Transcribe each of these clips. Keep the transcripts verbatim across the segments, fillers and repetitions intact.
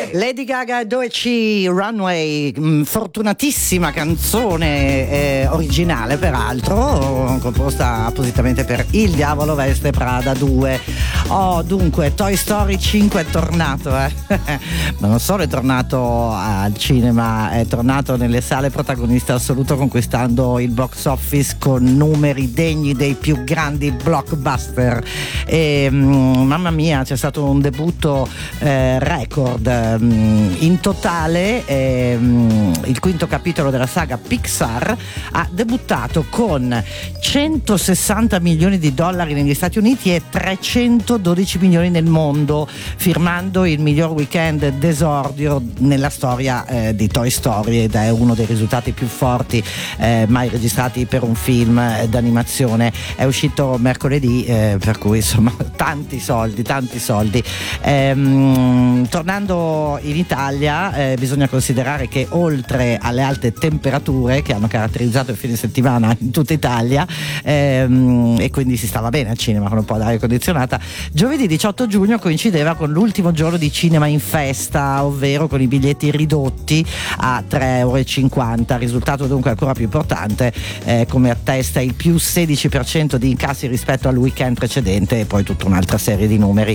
Lady Gaga due C Runway, mh, fortunatissima canzone eh, originale peraltro, composta appositamente per Il Diavolo Veste Prada due. Oh, dunque Toy Story cinque è tornato, eh. Ma non solo è tornato al cinema, è tornato nelle sale protagonista assoluto, conquistando il box office con numeri degni dei più grandi blockbuster. E, mh, mamma mia, c'è stato un debutto eh, record. Mh, in totale eh, mh, il quinto capitolo della saga Pixar ha debuttato con centosessanta milioni di dollari negli Stati Uniti e trecentododici milioni nel mondo, firmando il miglior weekend d'esordio nella storia eh, di Toy Story, ed è uno dei risultati più forti eh, mai registrati per un film eh, d'animazione. È uscito mercoledì, eh, per cui insomma tanti soldi, tanti soldi. Ehm, tornando in Italia, eh, bisogna considerare che oltre alle alte temperature che hanno caratterizzato il fine settimana in tutta Italia, ehm, e quindi si stava bene al cinema con un po' d'aria condizionata, giovedì diciotto giugno coincideva con l'ultimo giorno di cinema in festa, ovvero con i biglietti ridotti a tre euro e cinquanta, risultato dunque ancora più importante, eh, come attesta il più sedici per cento di incassi rispetto al weekend precedente, e poi tutta un'altra serie di numeri.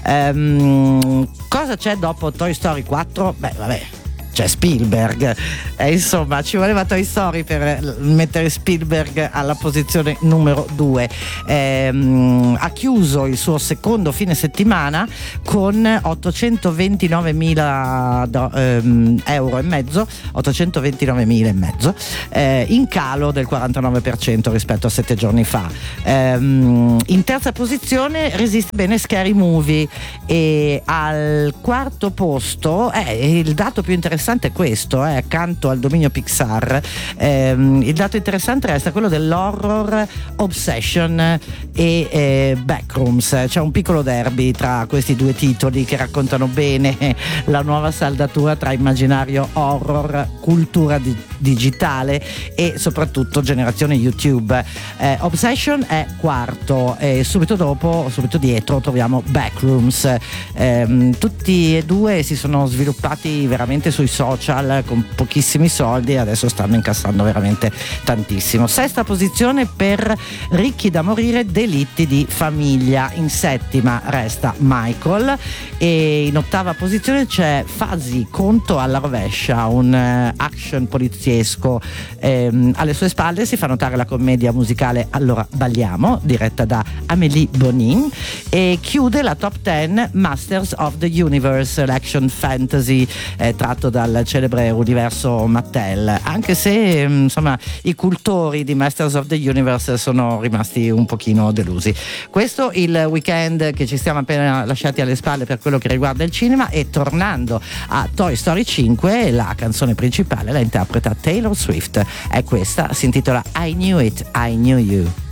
Ehm, cosa c'è dopo Toy Story quattro? Beh, vabbè, c'è Spielberg, eh, insomma ci voleva Toy Story per mettere Spielberg alla posizione numero due. Ehm, ha chiuso il suo secondo fine settimana con ottocentoventinovemila do, ehm, euro e mezzo, ottocentoventinovemila e mezzo, eh, in calo del quarantanove per cento rispetto a sette giorni fa. Ehm, in terza posizione resiste bene Scary Movie, e al quarto posto eh, il dato più interessante è questo, eh, accanto al dominio Pixar, ehm, il dato interessante resta quello dell'horror Obsession e eh, Backrooms. C'è un piccolo derby tra questi due titoli che raccontano bene la nuova saldatura tra immaginario horror, cultura di- digitale e soprattutto generazione YouTube. eh, Obsession è quarto, e subito dopo, subito dietro troviamo Backrooms. Ehm, tutti e due si sono sviluppati veramente sui social con pochissimi soldi, e adesso stanno incassando veramente tantissimo. Sesta posizione per Ricchi da morire, delitti di famiglia. In settima resta Michael, e in ottava posizione c'è Fuzzy, conto alla rovescia, un uh, action poliziesco. Ehm, alle sue spalle si fa notare la commedia musicale Allora balliamo, diretta da Amélie Bonin, e chiude la top dieci Masters of the Universe, l'action fantasy eh, tratto dal celebre universo Mattel, anche se insomma i cultori di Masters of the Universe sono rimasti un pochino delusi. Questo il weekend che ci siamo appena lasciati alle spalle per quello che riguarda il cinema, e tornando a Toy Story cinque, la canzone principale la interpreta Taylor Swift, è questa, si intitola I Knew It, I Knew You.